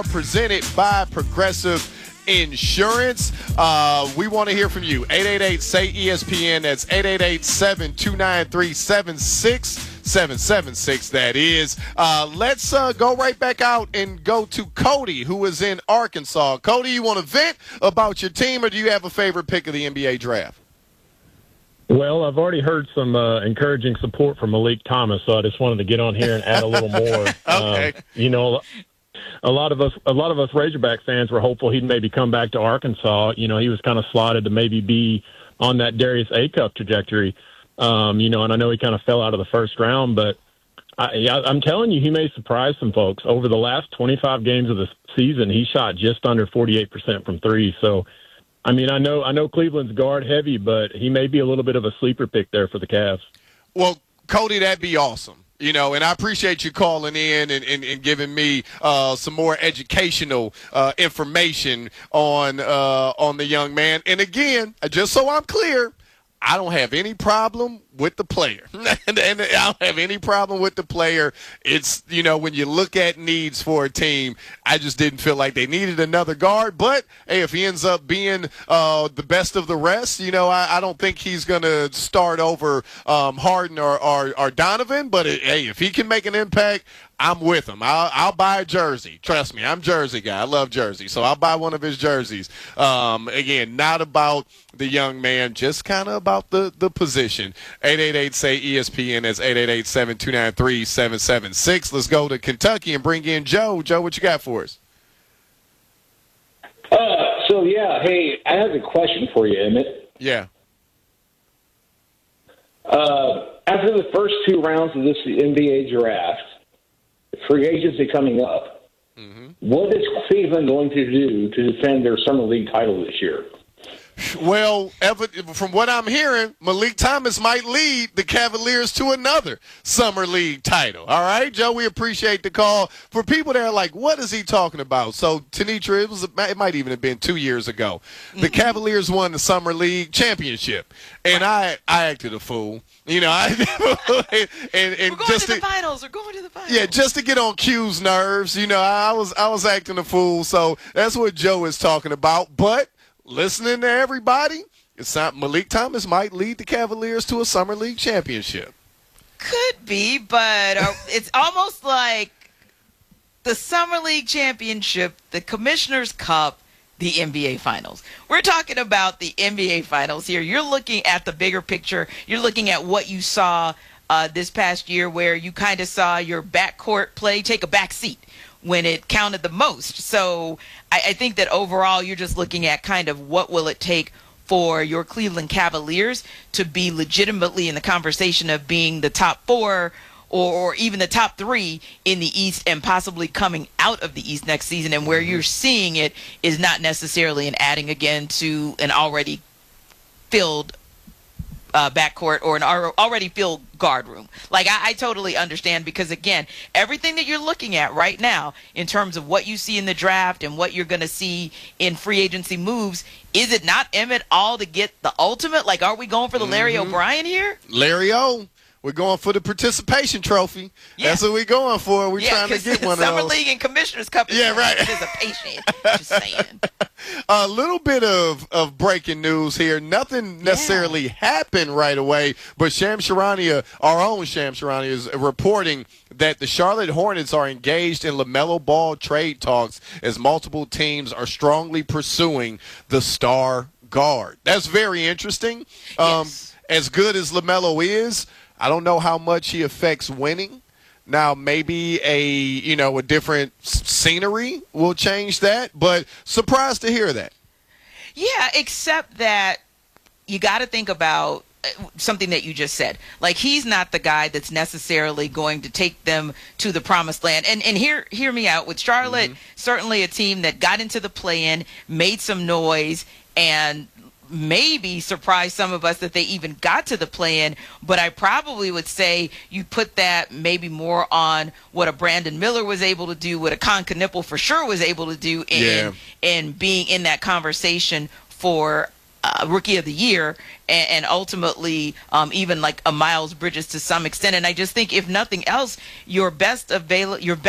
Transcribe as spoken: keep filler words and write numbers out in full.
presented by Progressive Insurance. Uh, we want to hear from you. eight eight eight, S A Y, E S P N. That's eight eight eight, seven two nine three, seven six seven seven six. That is. Uh, let's uh, go right back out and go to Cody, who is in Arkansas. Cody, you want to vent about your team, or do you have a favorite pick of the N B A draft? Well, I've already heard some uh, encouraging support from Malik Thomas, so I just wanted to get on here and add a little more. Okay. Um, you know, a lot of us, a lot of us Razorback fans were hopeful he'd maybe come back to Arkansas. You know, he was kind of slotted to maybe be on that Darius A. Cup trajectory. Um, you know, and I know he kind of fell out of the first round, but I, I'm telling you, he may surprise some folks. Over the last twenty-five games of the season, he shot just under forty-eight percent from three. So, I mean, I know I know Cleveland's guard heavy, but he may be a little bit of a sleeper pick there for the Cavs. Well, Cody, that'd be awesome. You know, and I appreciate you calling in and, and, and giving me uh, some more educational uh, information on uh, on the young man. And again, just so I'm clear, I don't have any problem with the player. and, and I don't have any problem with the player. It's, you know, when you look at needs for a team, I just didn't feel like they needed another guard. But, hey, if he ends up being uh, the best of the rest, you know, I, I don't think he's going to start over um, Harden or, or, or Donovan. But, it, hey, if he can make an impact, I'm with him. I'll, I'll buy a jersey. Trust me, I'm a jersey guy. I love jerseys, so I'll buy one of his jerseys. Um, again, not about the young man, just kind of about the, the position. eight eight eight, S A Y, E S P N. That's eight eight eight, seven two nine three, seven seven six. Let's go to Kentucky and bring in Joe. Joe, what you got for us? Uh, so, yeah, hey, I have a question for you, Emmett. Yeah. Uh, after the first two rounds of this N B A draft, free agency coming up, mm-hmm. What is Cleveland going to do to defend their Summer League title this year? Well, from what I'm hearing, Malik Thomas might lead the Cavaliers to another Summer League title. All right, Joe, we appreciate the call. For people that are like, what is he talking about? So, Tenitra, it, was, it might even have been two years ago. The mm-hmm. Cavaliers won the Summer League championship, and I, I acted a fool. You know, I and, and We're going just to the finals. We're going to the finals. Yeah, just to get on Q's nerves. You know, I was I was acting a fool. So that's what Joe is talking about. But listening to everybody, it's not Malik Thomas might lead the Cavaliers to a Summer League championship. Could be, but uh, it's almost like the Summer League championship, the Commissioner's Cup, the N B A Finals. We're talking about the N B A Finals here. You're looking at the bigger picture. You're looking at what you saw uh, this past year, where you kind of saw your backcourt play take a back seat when it counted the most. So I, I think that overall you're just looking at kind of what will it take for your Cleveland Cavaliers to be legitimately in the conversation of being the top four or, or even the top three in the East and possibly coming out of the East next season. And where you're seeing it is not necessarily an adding again to an already filled uh, backcourt or an already filled guard room. Like, I, I totally understand, because, again, everything that you're looking at right now in terms of what you see in the draft and what you're going to see in free agency moves, is it not, Emmett, all to get the ultimate? Like, are we going for the Larry mm-hmm. O'Brien here? Larry O. We're going for the participation trophy. Yeah. That's what we're going for. We're yeah, trying to get one of those. Summer League and Commissioner's Cup is yeah, right. participation. Just saying. A little bit of, of breaking news here. Nothing necessarily yeah. happened right away, but Shams Charania, our own Shams Charania, is reporting that the Charlotte Hornets are engaged in LaMelo Ball trade talks as multiple teams are strongly pursuing the star guard. That's very interesting. Um, yes. As good as LaMelo is, I don't know how much he affects winning. Now, maybe a, you know, a different scenery will change that, but surprised to hear that. Yeah, except that you got to think about something that you just said. Like, he's not the guy that's necessarily going to take them to the promised land. And and hear hear me out. With Charlotte, mm-hmm. certainly a team that got into the play-in, made some noise, and maybe surprised some of us that they even got to the play-in, but I probably would say you put that maybe more on what a Brandon Miller was able to do, what a Con Knipple for sure was able to do in, yeah. in being in that conversation for uh, Rookie of the Year, and, and ultimately um, even like a Miles Bridges to some extent. And I just think, if nothing else, your best avail- your best